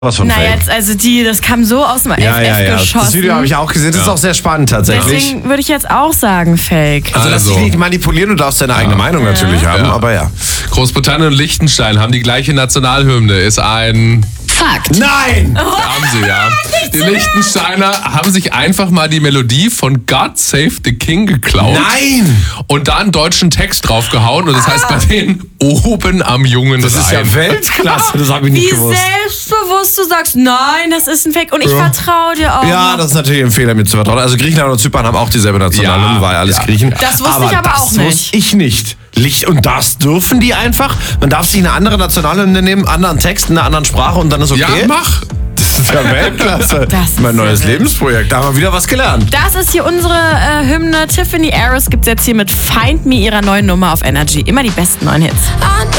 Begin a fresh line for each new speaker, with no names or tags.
Was von
Na
Fake.
jetzt, also das kam so aus dem FF geschossen.
Das Video habe ich auch gesehen, das ist auch sehr spannend tatsächlich.
Deswegen würde ich jetzt auch sagen Fake.
Also lass dich nicht manipulieren, du darfst deine eigene Meinung natürlich haben, aber ja.
Großbritannien und Liechtenstein haben die gleiche Nationalhymne, ist ein...
Fakt.
Nein!
Haben sie, ja. Die Liechtensteiner haben sich einfach mal die Melodie von God Save the King geklaut.
Nein!
Und da einen deutschen Text draufgehauen. Und das heißt bei denen oben am Jungen
Das ist ja Weltklasse, das habe ich nicht
Wie
gewusst.
selbstbewusst du sagst, nein, das ist ein Fake und ich vertraue dir auch.
Ja, das ist natürlich ein Fehler, mir zu vertrauen. Also Griechenland und Zypern haben auch dieselbe Nationalhymne, weil alles Griechen.
Das wusste ich aber auch nicht.
Das wusste ich nicht. Und das dürfen die einfach? Man darf sich eine andere Nationalhymne nehmen, anderen Text, in einer anderen Sprache und dann ist okay?
Ja, mach.
Das ist ja Weltklasse.
Das ist
mein neues
ja wild.
Lebensprojekt. Da haben wir wieder was gelernt.
Das ist hier unsere Hymne. Tiffany Harris gibt es jetzt hier mit Find Me ihrer neuen Nummer auf Energy. Immer die besten neuen Hits.
I know